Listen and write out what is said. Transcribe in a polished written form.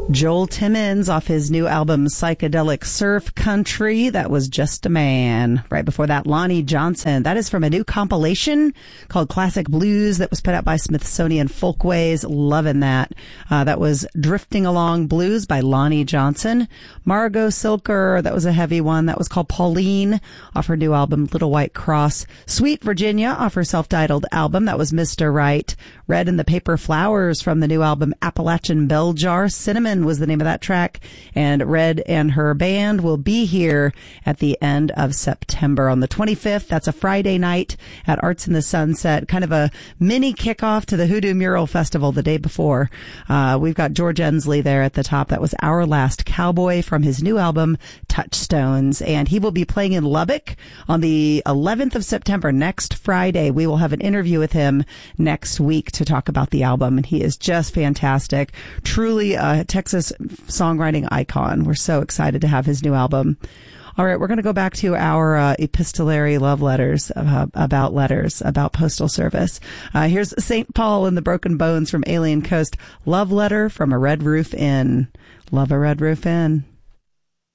Joel Timmons off his new album Psychedelic Surf Country. That was Just a Man. Right before that, Lonnie Johnson. That is from a new compilation called Classic Blues that was put out by Smithsonian Folkways. Loving that. That was Drifting Along Blues by Lonnie Johnson. Margot Silker, that was a heavy one. That was called Pauline off her new album Little White Cross. Sweet Virginia off her self-titled album. That was Mr. Right. Red and the Paper Flowers from the new album Appalachian Bell Jar. Cinnamon was the name of that track, and Red and her band will be here at the end of September on the 25th. That's a Friday night at Arts in the Sunset, kind of a mini kickoff to the Hoodoo Mural Festival the day before. We've got George Ensley there at the top. That was Our Last Cowboy from his new album Touchstones, and he will be playing in Lubbock on the 11th of September, next Friday. We will have an interview with him next week to talk about the album, and he is just fantastic. Truly a Texas songwriting icon. We're so excited to have his new album. All right, we're going to go back to our epistolary love letters about postal service. Here's St. Paul and the Broken Bones from Alien Coast. Love letter from a Red Roof Inn. Love a Red Roof Inn.